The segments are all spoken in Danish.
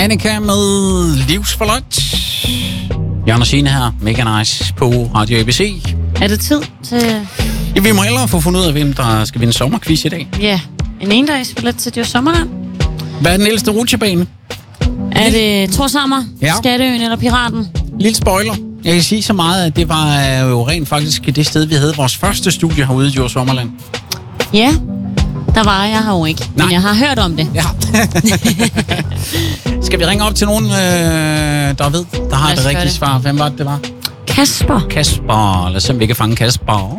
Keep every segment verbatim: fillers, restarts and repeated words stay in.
Annika med Livsforløjt. Jørgen og Signe her, mega nice på Radio A B C. Er det tid til... Ja, vi må hellere få fundet ud af, hvem der skal vinde sommerquiz i dag. Ja, en endagsbillet til Djurs Sommerland. Hvad er den ældste rutsjebane? Er det Thorshammer, Ja. Skatteøen eller Piraten? Lille spoiler. Jeg kan sige så meget, at det var jo rent faktisk det sted, vi havde vores første studie herude i Djurs Sommerland. Ja, der var jeg her jo ikke, Nej. men jeg har hørt om det. Ja. Skal vi ringe op til nogen, øh, der ved, der har Lad os det gøre rigtige det. svar? Hvem var det, det var? Kasper. Kasper. Lad os se, om vi kan fange Kasper.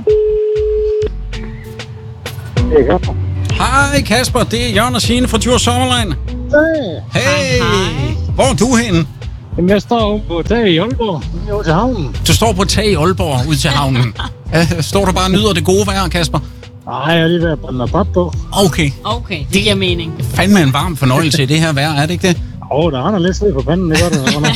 Det er Kasper. Hej Kasper, det er Jørgen og Signe fra Djurs Sommerland. Hey. Hey! hej. Hvor er du henne? Jamen, jeg står oppe på taget i Aalborg, ude til havnen. Du står på tag i Aalborg ud til havnen. Ja, står du bare og nyder det gode vejr, Kasper? Nej, jeg er lige ved at brænde mig pap på. Okay. Okay, det giver mening. Fandme en varm fornøjelse i det her vejr, er det ikke det? Åh, oh, der render lidt sved på panden, det gør det.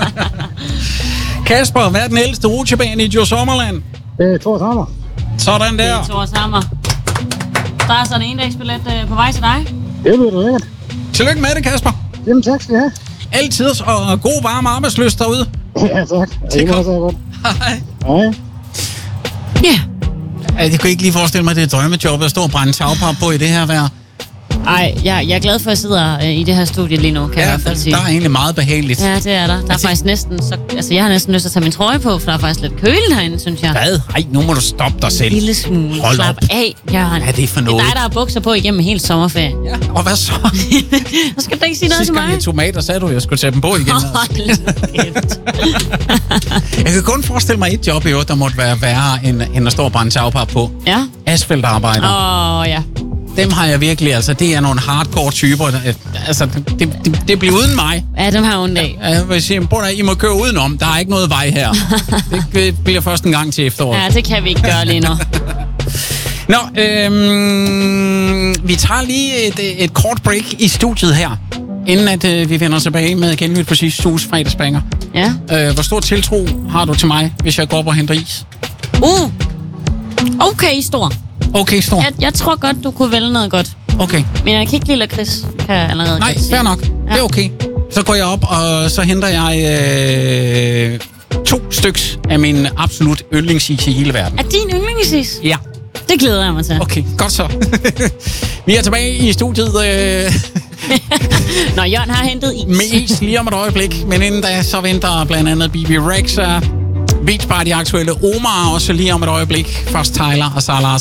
Kasper, hvad er den ældste rutsjebane i Djurs Sommerland? Det er Thor Hammer. Sådan Det der. er Thorshammer. Der er sådan en endagsbillet øh, på vej til dig. Det lyder da lækkert. Tillykke med det, Kasper. Jamen, tak skal I have. Altid og god varm arbejdsløst derude. Ja, tak. Det er er godt. godt. Hej. Hej. Ja. Jeg kunne ikke lige forestille mig, at det er et drømmejob at stå og brænde tagpap på i det her vejr. Ej, jeg, jeg er glad for, at jeg sidder øh, i det her studie lige nu, kan jeg i hvert fald sige. der er egentlig meget behageligt. Ja, det er der. Der er faktisk næsten så... Altså, jeg har næsten lyst til at tage min trøje på, for der er faktisk lidt køligt herinde, synes jeg. Hvad? Ej, nu må du stoppe dig En selv. lille smule. Hold Slap op. af, Jørgen. Hvad er det for Det noget? er dig, der har bukser på igennem hele sommerferien. Ja, og hvad så? Så skal du ikke sige noget Sidste til gang mig. jeg tomater, sagde du, at jeg skulle tage dem på igen. Altså. Hold kæft. Jeg kan kun forestille mig et job i øvrigt, der måtte være værre, end, end at stå og brænde tagpap på. Ja. Asfaltarbejder. Åh, oh, ja. Dem har jeg virkelig, altså det er nogle hardcore typer. Der, altså, det, det, det bliver uden mig. Ja, dem har ondt af. Jeg vil sige, bror, I må køre udenom. Der er ikke noget vej her. Det bliver først en gang til efteråret. Ja, det kan vi ikke gøre lige nu. Nå, øhm, vi tager lige et, et kort break i studiet her, inden at øh, vi vender tilbage med genlyt på sidste uges fredagsbanger. Ja. Øh, hvor stor tiltro har du til mig, hvis jeg går op og henter is? Uh. Okay, stor. Okay, stor. Jeg, jeg tror godt, du kunne vælge noget godt. Okay. Men jeg kan ikke lide lakrids, kan jeg allerede Nej, godt sige. fair nok. Ja. Det er okay. Så går jeg op, og så henter jeg øh, to styks af min absolut yndlingsis i hele verden. Er din yndlingsis? Ja. Det glæder jeg mig til. Okay, godt så. Vi er tilbage i studiet øh, Når Jørgen har hentet is. med is lige om et øjeblik. Men inden da, så venter blandt andet B B Rexa, Beach Party aktuelle Omar også lige om et øjeblik. Først Tyler og Salah.